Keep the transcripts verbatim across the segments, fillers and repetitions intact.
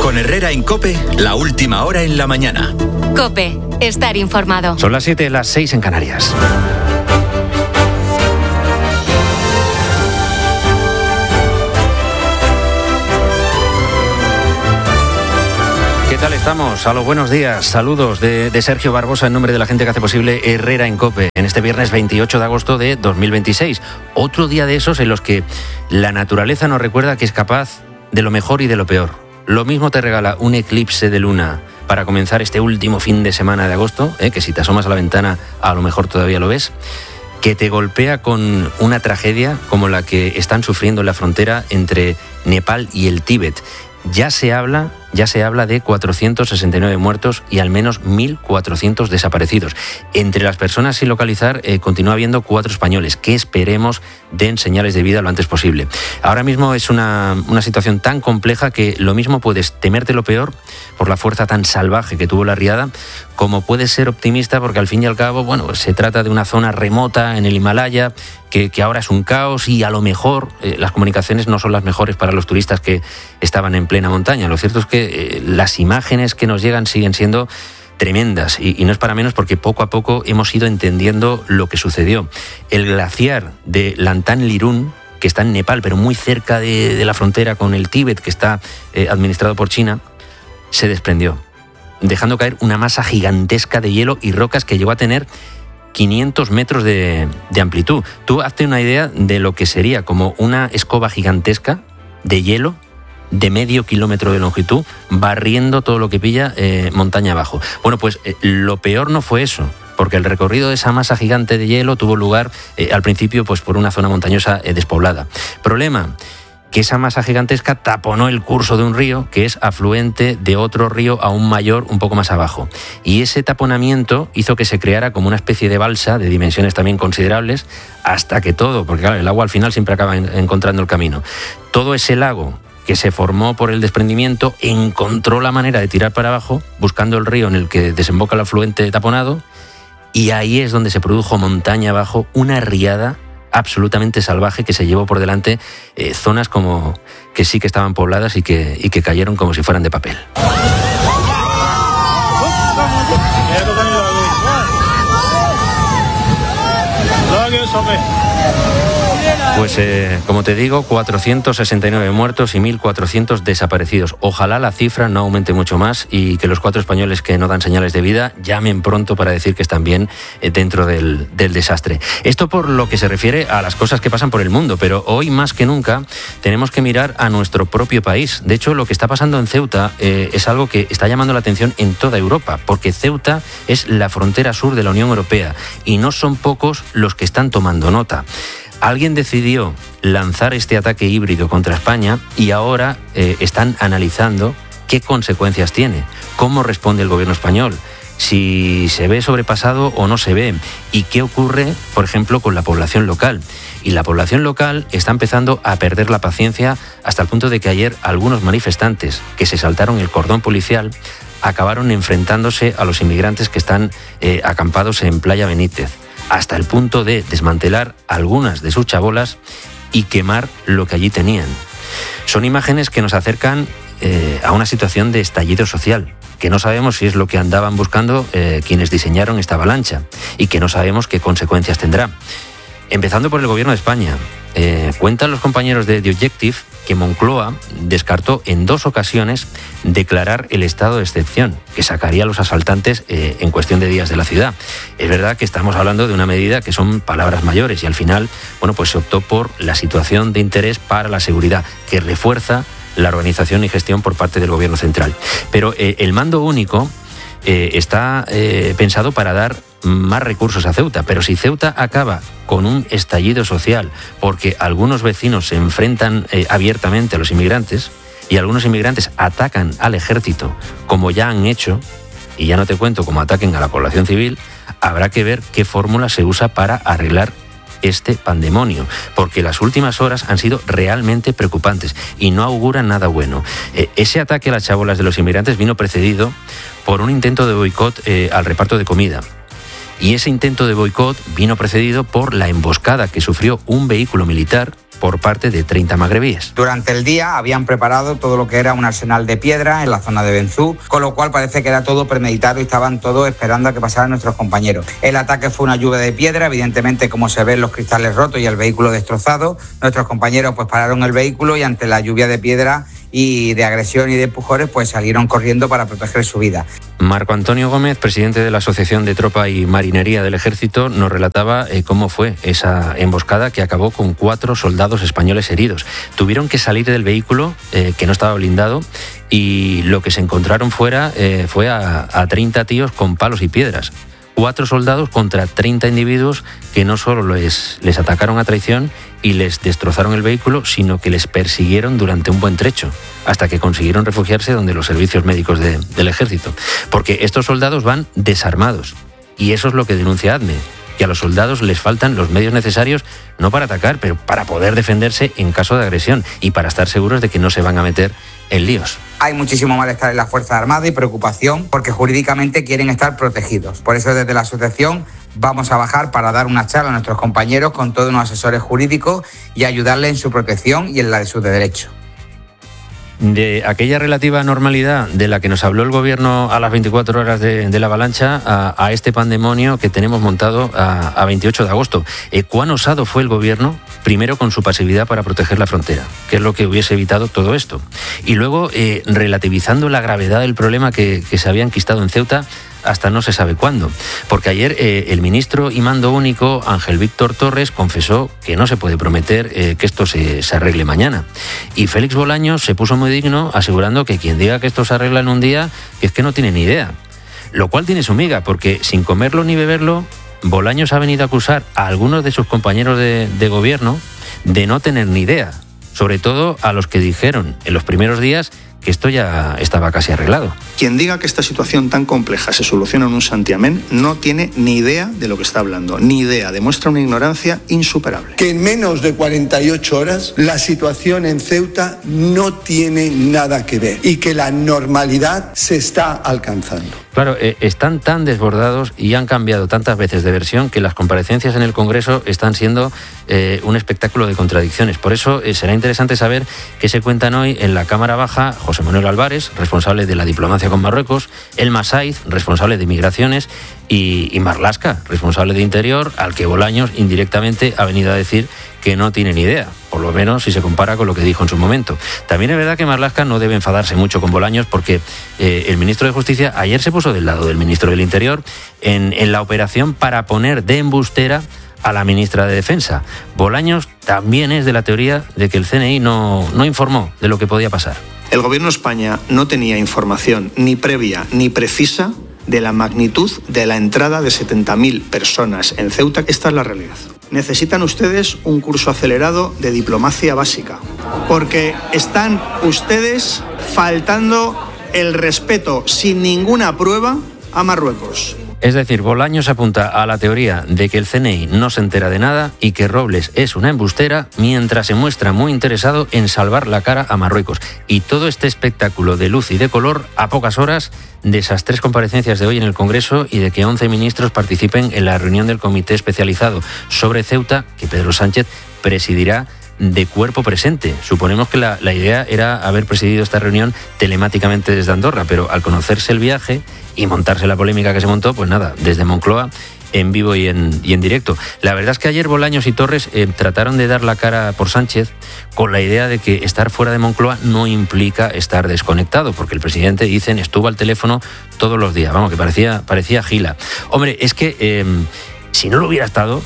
Con Herrera en COPE, la última hora en la mañana. COPE, estar informado. Son las siete, las seis en Canarias. ¿Qué tal estamos? A los buenos días. Saludos de, de Sergio Barbosa en nombre de la gente que hace posible Herrera en COPE en este viernes veintiocho de agosto de dos mil veintiséis. Otro día de esos en los que la naturaleza nos recuerda que es capaz de lo mejor y de lo peor. Lo mismo te regala un eclipse de luna para comenzar este último fin de semana de agosto, ¿eh? que si te asomas a la ventana a lo mejor todavía lo ves, que te golpea con una tragedia como la que están sufriendo en la frontera entre Nepal y el Tíbet. Ya se habla, ya se habla de cuatrocientos sesenta y nueve muertos y al menos mil cuatrocientos desaparecidos. Entre las personas sin localizar eh, continúa habiendo cuatro españoles que esperemos den señales de vida lo antes posible. Ahora mismo es una, una situación tan compleja que lo mismo puedes temerte lo peor por la fuerza tan salvaje que tuvo la riada, como puedes ser optimista porque al fin y al cabo, bueno, se trata de una zona remota en el Himalaya que, que ahora es un caos y a lo mejor eh, las comunicaciones no son las mejores para los turistas que estaban en plena montaña. Lo cierto es que eh, las imágenes que nos llegan siguen siendo tremendas y, y no es para menos porque poco a poco hemos ido entendiendo lo que sucedió. El glaciar de Lantan Lirun, que está en Nepal, pero muy cerca de, de la frontera con el Tíbet, que está eh, administrado por China, se desprendió, dejando caer una masa gigantesca de hielo y rocas que llegó a tener quinientos metros de, de amplitud. Tú hazte una idea de lo que sería como una escoba gigantesca de hielo de medio kilómetro de longitud, barriendo todo lo que pilla eh, montaña abajo. Bueno, pues eh, lo peor no fue eso, porque el recorrido de esa masa gigante de hielo tuvo lugar eh, al principio pues por una zona montañosa eh, despoblada. Problema, que esa masa gigantesca taponó el curso de un río que es afluente de otro río aún mayor un poco más abajo. Y ese taponamiento hizo que se creara como una especie de balsa de dimensiones también considerables hasta que todo, porque claro, el agua al final siempre acaba en, encontrando el camino. Todo ese lago que se formó por el desprendimiento encontró la manera de tirar para abajo buscando el río en el que desemboca el afluente taponado y ahí es donde se produjo montaña abajo una riada absolutamente salvaje que se llevó por delante eh, zonas como que sí que estaban pobladas y que, y que cayeron como si fueran de papel. Pues eh, como te digo, cuatrocientos sesenta y nueve muertos y mil cuatrocientos desaparecidos. Ojalá la cifra no aumente mucho más y que los cuatro españoles que no dan señales de vida llamen pronto para decir que están bien eh, dentro del, del desastre. Esto por lo que se refiere a las cosas que pasan por el mundo, pero hoy más que nunca tenemos que mirar a nuestro propio país. De hecho, lo que está pasando en Ceuta eh, es algo que está llamando la atención en toda Europa, porque Ceuta es la frontera sur de la Unión Europea y no son pocos los que están tomando nota. Alguien decidió lanzar este ataque híbrido contra España y ahora eh, están analizando qué consecuencias tiene, cómo responde el gobierno español, si se ve sobrepasado o no se ve y qué ocurre, por ejemplo, con la población local. Y la población local está empezando a perder la paciencia hasta el punto de que ayer algunos manifestantes que se saltaron el cordón policial acabaron enfrentándose a los inmigrantes que están eh, acampados en Playa Benítez, hasta el punto de desmantelar algunas de sus chabolas y quemar lo que allí tenían. Son imágenes que nos acercan eh, a una situación de estallido social, que no sabemos si es lo que andaban buscando eh, quienes diseñaron esta avalancha y que no sabemos qué consecuencias tendrá. Empezando por el gobierno de España. Eh, cuentan los compañeros de The Objective que Moncloa descartó en dos ocasiones declarar el estado de excepción, que sacaría a los asaltantes eh, en cuestión de días de la ciudad. Es verdad que estamos hablando de una medida que son palabras mayores y al final, bueno, pues se optó por la situación de interés para la seguridad, que refuerza la organización y gestión por parte del gobierno central. Pero eh, el mando único eh, está eh, pensado para dar más recursos a Ceuta, pero si Ceuta acaba con un estallido social porque algunos vecinos se enfrentan eh, abiertamente a los inmigrantes y algunos inmigrantes atacan al ejército, como ya han hecho, y ya no te cuento cómo ataquen a la población civil, habrá que ver qué fórmula se usa para arreglar este pandemonio, porque las últimas horas han sido realmente preocupantes y no auguran nada bueno. Eh, ese ataque a las chabolas de los inmigrantes vino precedido por un intento de boicot eh, al reparto de comida. Y ese intento de boicot vino precedido por la emboscada que sufrió un vehículo militar por parte de treinta magrebíes. Durante el día habían preparado todo lo que era un arsenal de piedra en la zona de Benzú, con lo cual parece que era todo premeditado y estaban todos esperando a que pasaran nuestros compañeros. El ataque fue una lluvia de piedra, evidentemente, como se ven los cristales rotos y el vehículo destrozado. Nuestros compañeros pues pararon el vehículo y ante la lluvia de piedra y de agresión y de empujones pues salieron corriendo para proteger su vida. Marco Antonio Gómez, presidente de la Asociación de Tropa y Marinería del Ejército, nos relataba eh, cómo fue esa emboscada que acabó con cuatro soldados españoles heridos. Tuvieron que salir del vehículo, eh, que no estaba blindado, y lo que se encontraron fuera eh, fue a, a treinta tíos con palos y piedras. Cuatro soldados contra treinta individuos que no solo les, les atacaron a traición y les destrozaron el vehículo, sino que les persiguieron durante un buen trecho, hasta que consiguieron refugiarse donde los servicios médicos de, del ejército. Porque estos soldados van desarmados, y eso es lo que denuncia ADME, que a los soldados les faltan los medios necesarios, no para atacar, pero para poder defenderse en caso de agresión y para estar seguros de que no se van a meter en líos. Hay muchísimo malestar en las Fuerzas Armadas y preocupación porque jurídicamente quieren estar protegidos. Por eso desde la asociación vamos a bajar para dar una charla a nuestros compañeros con todos los asesores jurídicos y ayudarles en su protección y en la de sus derechos. De aquella relativa normalidad de la que nos habló el gobierno a las veinticuatro horas de, de la avalancha a, a este pandemonio que tenemos montado a, a veintiocho de agosto. Eh, ¿Cuán osado fue el gobierno? Primero con su pasividad para proteger la frontera, que es lo que hubiese evitado todo esto. Y luego eh, relativizando la gravedad del problema que, que se había enquistado en Ceuta hasta no se sabe cuándo. Porque ayer eh, el ministro y mando único, Ángel Víctor Torres, confesó que no se puede prometer eh, que esto se, se arregle mañana. Y Félix Bolaños se puso muy digno asegurando que quien diga que esto se arregla en un día es que no tiene ni idea. Lo cual tiene su miga, porque sin comerlo ni beberlo, Bolaños ha venido a acusar a algunos de sus compañeros de, de gobierno de no tener ni idea. Sobre todo a los que dijeron en los primeros días que esto ya estaba casi arreglado. Quien diga que esta situación tan compleja se soluciona en un santiamén no tiene ni idea de lo que está hablando, ni idea, demuestra una ignorancia insuperable. Que en menos de cuarenta y ocho horas la situación en Ceuta no tiene nada que ver y que la normalidad se está alcanzando. Claro, eh, están tan desbordados y han cambiado tantas veces de versión que las comparecencias en el Congreso están siendo eh, un espectáculo de contradicciones. Por eso eh, será interesante saber qué se cuentan hoy en la Cámara Baja José Manuel Álvarez, responsable de la diplomacia con Marruecos, Elma Saiz, responsable de migraciones, y, y Marlaska, responsable de Interior, al que Bolaños indirectamente ha venido a decir que no tiene ni idea, por lo menos si se compara con lo que dijo en su momento. También es verdad que Marlaska no debe enfadarse mucho con Bolaños porque eh, el ministro de Justicia ayer se puso del lado del ministro del Interior en, en la operación para poner de embustera a la ministra de Defensa. Bolaños también es de la teoría de que el C N I no, no informó de lo que podía pasar. El gobierno de España no tenía información ni previa ni precisa de la magnitud de la entrada de setenta mil personas en Ceuta. Esta es la realidad. Necesitan ustedes un curso acelerado de diplomacia básica, porque están ustedes faltando el respeto sin ninguna prueba a Marruecos. Es decir, Bolaños apunta a la teoría de que el C N I no se entera de nada y que Robles es una embustera, mientras se muestra muy interesado en salvar la cara a Marruecos. Y todo este espectáculo de luz y de color a pocas horas de esas tres comparecencias de hoy en el Congreso y de que once ministros participen en la reunión del Comité Especializado sobre Ceuta, que Pedro Sánchez presidirá de cuerpo presente. Suponemos que la, la idea era haber presidido esta reunión telemáticamente desde Andorra, pero al conocerse el viaje y montarse la polémica que se montó, pues nada, desde Moncloa, en vivo y en, y en directo. La verdad es que ayer Bolaños y Torres eh, trataron de dar la cara por Sánchez con la idea de que estar fuera de Moncloa no implica estar desconectado, porque el presidente, dicen, estuvo al teléfono todos los días. Vamos, que parecía, parecía gila. Hombre, es que eh, si no lo hubiera estado,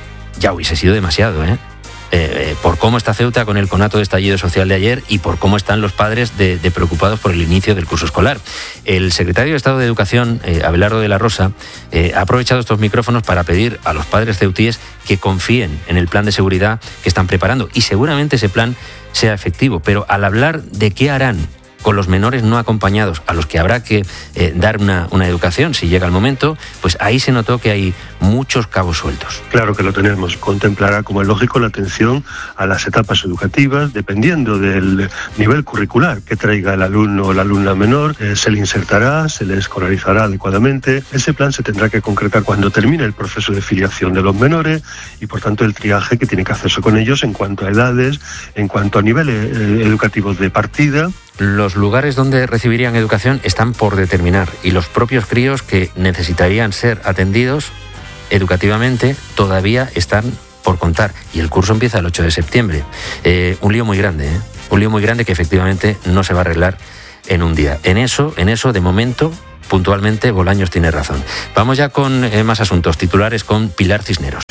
ya hubiese sido demasiado, ¿eh? Eh, por cómo está Ceuta con el conato de estallido social de ayer y por cómo están los padres de, de preocupados por el inicio del curso escolar. El secretario de Estado de Educación, eh, Abelardo de la Rosa, eh, ha aprovechado estos micrófonos para pedir a los padres ceutíes que confíen en el plan de seguridad que están preparando, y seguramente ese plan sea efectivo, pero al hablar de qué harán con los menores no acompañados, a los que habrá que eh, dar una, una educación si llega el momento, pues ahí se notó que hay muchos cabos sueltos. Claro que lo tenemos. Contemplará, como es lógico, la atención a las etapas educativas, dependiendo del nivel curricular que traiga el alumno o la alumna menor, eh, se le insertará, se le escolarizará adecuadamente. Ese plan se tendrá que concretar cuando termine el proceso de filiación de los menores y, por tanto, el triaje que tiene que hacerse con ellos en cuanto a edades, en cuanto a niveles eh, educativos de partida. Los lugares donde recibirían educación están por determinar y los propios críos que necesitarían ser atendidos educativamente todavía están por contar y el curso empieza el ocho de septiembre. Eh, un lío muy grande, ¿eh? Un lío muy grande que efectivamente no se va a arreglar en un día. En eso, en eso de momento, puntualmente, Bolaños tiene razón. Vamos ya con eh, más asuntos titulares con Pilar Cisneros.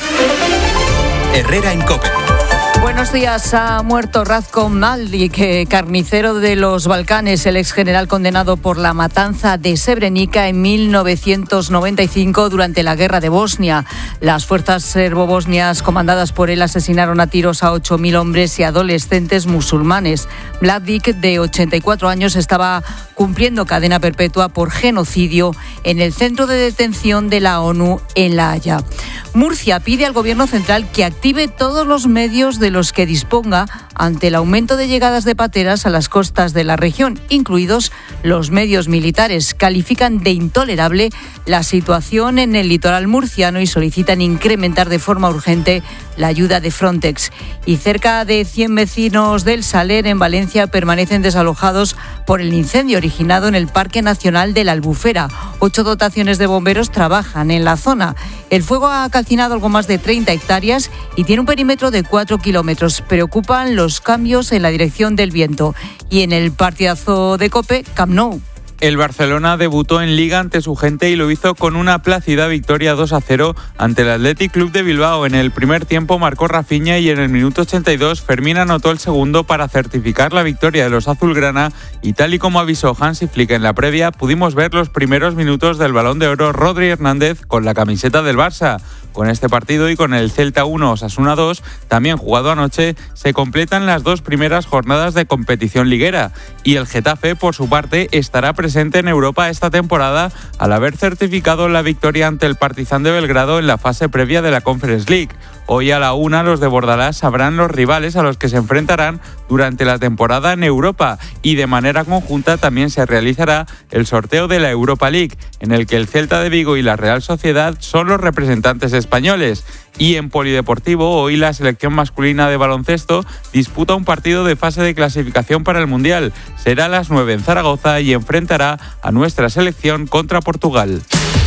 Herrera en COPE. Buenos días. Ha muerto Ratko Mladic, carnicero de los Balcanes, el ex general condenado por la matanza de Srebrenica en mil novecientos noventa y cinco durante la guerra de Bosnia. Las fuerzas serbobosnias comandadas por él asesinaron a tiros a ocho mil hombres y adolescentes musulmanes. Mladic, de ochenta y cuatro años, estaba cumpliendo cadena perpetua por genocidio en el centro de detención de la ONU en La Haya. Murcia pide al Gobierno central que active todos los medios de los que disponga ante el aumento de llegadas de pateras a las costas de la región, incluidos los medios militares. Califican de intolerable la situación en el litoral murciano y solicitan incrementar de forma urgente la ayuda de Frontex. Y cerca de cien vecinos del Saler, en Valencia, permanecen desalojados por el incendio originado en el Parque Nacional de la Albufera. Ocho dotaciones de bomberos trabajan en la zona. El fuego ha calcinado algo más de treinta hectáreas y tiene un perímetro de cuatro kilómetros. Preocupan los cambios en la dirección del viento. Y en el partidazo de COPE, Camp Nou. El Barcelona debutó en Liga ante su gente y lo hizo con una plácida victoria dos a cero ante el Athletic Club de Bilbao. En el primer tiempo marcó Rafinha y en el minuto ochenta y dos Fermín anotó el segundo para certificar la victoria de los azulgrana, y tal y como avisó Hansi Flick en la previa, pudimos ver los primeros minutos del Balón de Oro Rodri Hernández con la camiseta del Barça. Con este partido y con el Celta uno Osasuna dos, también jugado anoche, se completan las dos primeras jornadas de competición liguera, y el Getafe, por su parte, estará presente en Europa esta temporada al haber certificado la victoria ante el Partizan de Belgrado en la fase previa de la Conference League. Hoy a la una los de Bordalás sabrán los rivales a los que se enfrentarán durante la temporada en Europa, y de manera conjunta también se realizará el sorteo de la Europa League, en el que el Celta de Vigo y la Real Sociedad son los representantes españoles. Y en polideportivo, hoy la selección masculina de baloncesto disputa un partido de fase de clasificación para el Mundial. Será a las nueve en Zaragoza y enfrentará a nuestra selección contra Portugal.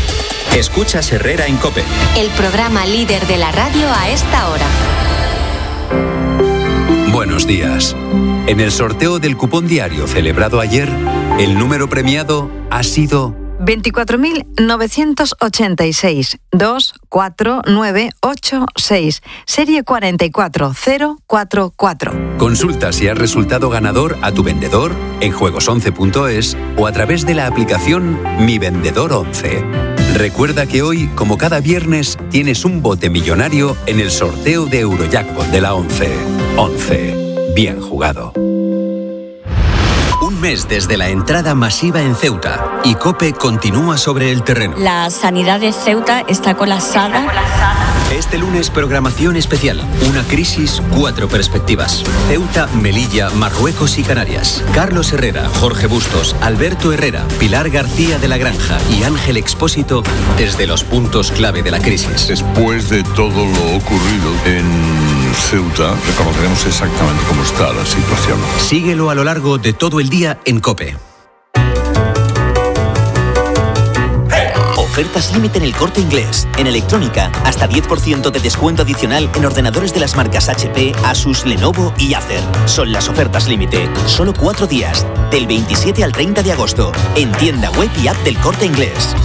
Escuchas Herrera en COPE. El programa líder de la radio a esta hora. Buenos días. En el sorteo del cupón diario celebrado ayer, el número premiado ha sido veinticuatro mil novecientos ochenta y seis, dos cuatro nueve ocho seis, serie cuatro cuatro cero cuatro cuatro. Consulta si has resultado ganador a tu vendedor en juegos once punto es o a través de la aplicación Mi Vendedor once. Recuerda que hoy, como cada viernes, tienes un bote millonario en el sorteo de Eurojackpot de la once. once. Bien jugado. Un mes desde la entrada masiva en Ceuta y COPE continúa sobre el terreno. La sanidad de Ceuta está colapsada. Este lunes, programación especial. Una crisis, cuatro perspectivas. Ceuta, Melilla, Marruecos y Canarias. Carlos Herrera, Jorge Bustos, Alberto Herrera, Pilar García de la Granja y Ángel Expósito desde los puntos clave de la crisis. Después de todo lo ocurrido en Ceuta, reconoceremos exactamente cómo está la situación. Síguelo a lo largo de todo el día en COPE. Ofertas límite en El Corte Inglés. En electrónica, hasta diez por ciento de descuento adicional en ordenadores de las marcas H P, Asus, Lenovo y Acer. Son las ofertas límite. Solo cuatro días, del veintisiete al treinta de agosto. En tienda web y app del Corte Inglés.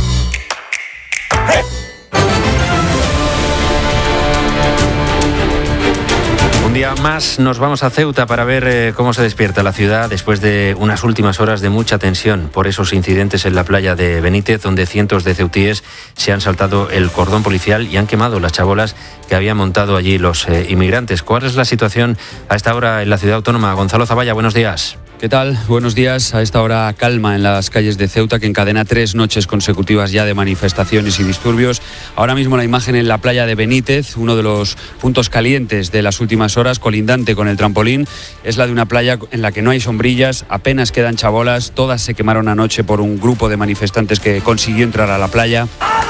Un día más nos vamos a Ceuta para ver eh, cómo se despierta la ciudad después de unas últimas horas de mucha tensión por esos incidentes en la playa de Benítez, donde cientos de ceutíes se han saltado el cordón policial y han quemado las chabolas que habían montado allí los eh, inmigrantes. ¿Cuál es la situación a esta hora en la ciudad autónoma? Gonzalo Zavalla, buenos días. ¿Qué tal? Buenos días. A esta hora calma en las calles de Ceuta, que encadena tres noches consecutivas ya de manifestaciones y disturbios. Ahora mismo la imagen en la playa de Benítez, uno de los puntos calientes de las últimas horas, colindante con el trampolín, es la de una playa en la que no hay sombrillas, apenas quedan chabolas, todas se quemaron anoche por un grupo de manifestantes que consiguió entrar a la playa.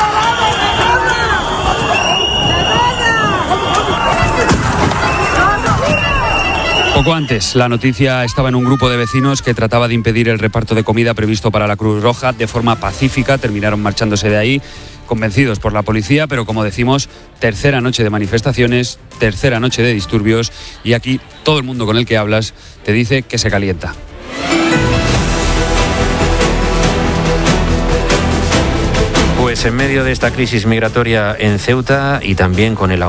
Poco antes, la noticia estaba en un grupo de vecinos que trataba de impedir el reparto de comida previsto para la Cruz Roja de forma pacífica. Terminaron marchándose de ahí, convencidos por la policía, pero como decimos, tercera noche de manifestaciones, tercera noche de disturbios, y aquí todo el mundo con el que hablas te dice que se calienta. Pues en medio de esta crisis migratoria en Ceuta y también con el